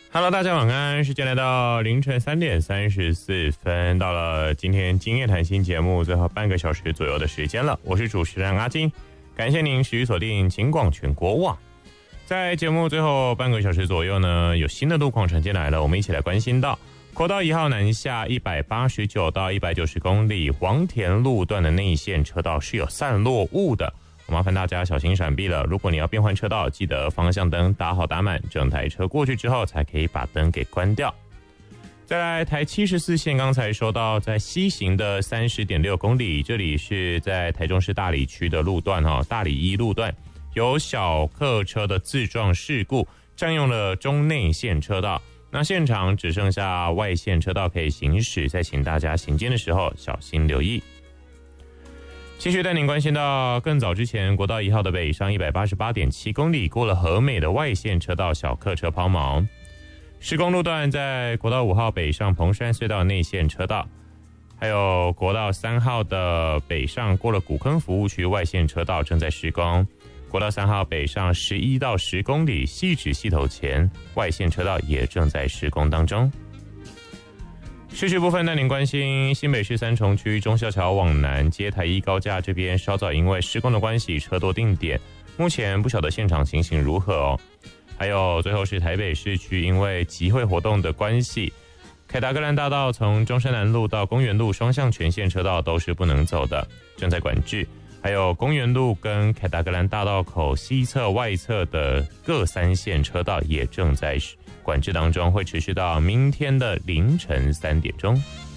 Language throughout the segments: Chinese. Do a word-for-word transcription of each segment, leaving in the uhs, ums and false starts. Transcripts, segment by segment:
Hello， 大家晚安，时间来到凌晨三点三十四分，到了今天今夜谈心节目最后半个小时左右的时间了。我是主持人阿金，感谢您持续锁定警广全国网。在节目最后半个小时左右呢，有新的路况传进来了，我们一起来关心到国道一号南下一百八十九到一百九十公里黄田路段的内线车道是有散落雾的。麻烦大家小心闪避了，如果你要变换车道，记得方向灯打好打满，整台车过去之后才可以把灯给关掉。再来台七十四线，刚才说到在西行的 三十点六公里，这里是在台中市大里区的路段，大里一路段有小客车的自撞事故，占用了中内线车道，那现场只剩下外线车道可以行驶，再请大家行进的时候小心留意。继续带您关心到更早之前，国道一号的北上 一百八十八点七公里过了和美的外线车道，小客车抛锚。施工路段在国道五号北上彭山隧道内线车道，还有国道三号的北上过了古坑服务区外线车道正在施工。国道三号北上十一到十公里汐止溪头前外线车道也正在施工当中。市区部分带您关心新北市三重区忠孝桥往南接台一高架这边稍早因为施工的关系车多定点，目前不晓得现场情形如何哦。还有最后是台北市区因为集会活动的关系，凯达格兰大道从中山南路到公园路双向全线车道都是不能走的，正在管制。还有公园路跟凯达格兰大道口西侧外侧的各三线车道也正在管制当中，会持续到明天的凌晨三点钟。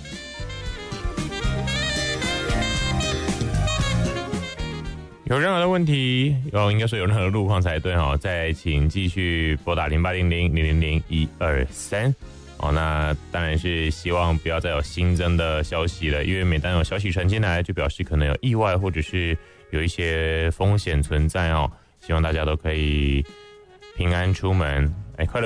有任何的问题，有应该说有任何的路况才对哦，再请继续拨打零八零零零零零一二三哦。那当然是希望不要再有新增的消息了，因为每当有消息传进来，就表示可能有意外或者是有一些风险存在哦。希望大家都可以平安出门，哎，快乐。